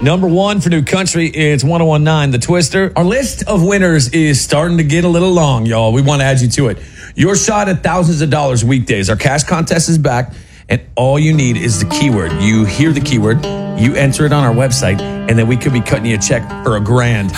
Number one for New Country, it's 1019 The Twister. Our list of winners is starting to get a little long, y'all. We want to add you to it. Your shot at thousands of dollars weekdays. Our cash contest is back, and all you need is the keyword. You hear the keyword, you enter it on our website, and then we could be cutting you a check for $1,000.